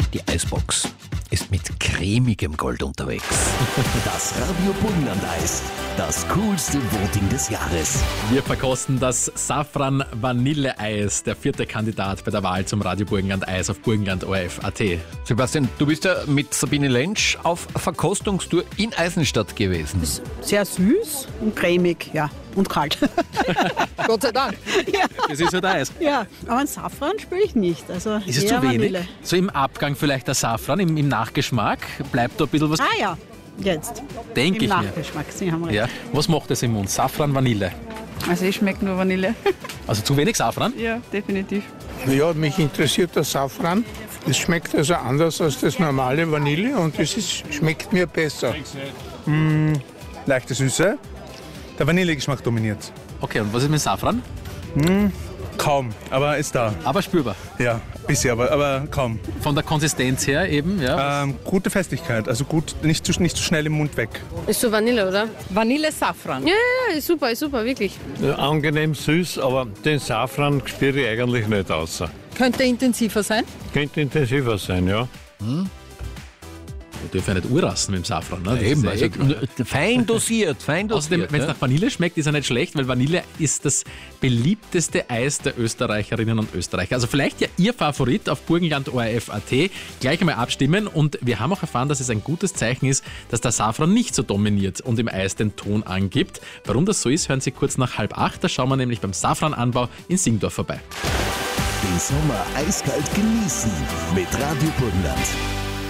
Die Eisbox ist mit cremigem Gold unterwegs. Das Radio Burgenland-Eis. Das coolste Voting des Jahres. Wir verkosten das Safran Vanilleeis, der 4. Kandidat bei der Wahl zum Radio Burgenland-Eis auf burgenland.orf.at. Sebastian, du bist ja mit Sabine Lentsch auf Verkostungstour in Eisenstadt gewesen. Sehr süß und cremig, ja. Und kalt. Gott sei Dank. Das ist halt Eis. Ja, aber einen Safran spüre ich nicht. Also Ist es eher zu wenig? Vanille. So im Abgang vielleicht der Safran, im Nachgeschmack? Bleibt da ein bisschen was? Ah ja, jetzt. Denke Im ich mir. Nachgeschmack, Sie haben recht. Ja. Was macht das im Mund? Safran, Vanille? Also ich schmecke nur Vanille. Also zu wenig Safran? Ja, definitiv. Ja, mich interessiert das Safran. Es schmeckt also anders als das normale Vanille und schmeckt mir besser. Leichte Süße. Der Vanillegeschmack dominiert. Okay, und was ist mit Safran? Kaum, aber ist da. Aber spürbar. Ja, bisschen, aber kaum. Von der Konsistenz her eben, ja. Gute Festigkeit, also gut, nicht zu schnell im Mund weg. Ist so Vanille, oder? Vanille-Safran. Ja, ist super, wirklich. Angenehm süß, aber den Safran spüre ich eigentlich nicht außer. Könnte intensiver sein? Könnte intensiver sein, ja. Wir dürfen ja nicht urrasten mit dem Safran. Ne? Das Eben, ist ja also fein dosiert. Außerdem, wenn es nach Vanille schmeckt, ist er nicht schlecht, weil Vanille ist das beliebteste Eis der Österreicherinnen und Österreicher. Also vielleicht ja Ihr Favorit auf burgenland.orf.at. Gleich einmal abstimmen. Und wir haben auch erfahren, dass es ein gutes Zeichen ist, dass der Safran nicht so dominiert und im Eis den Ton angibt. Warum das so ist, hören Sie kurz nach 7:30. Da schauen wir nämlich beim Safrananbau in Singdorf vorbei. Den Sommer eiskalt genießen mit Radio Burgenland.